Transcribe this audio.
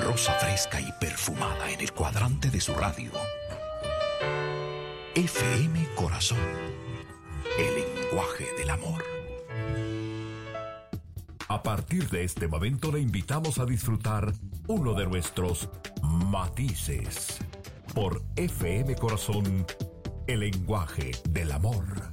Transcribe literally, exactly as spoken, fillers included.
rosa fresca y perfumada en el cuadrante de su radio. F M Corazón, el lenguaje del amor. A partir de este momento le invitamos a disfrutar uno de nuestros matices por F M Corazón, el lenguaje del amor.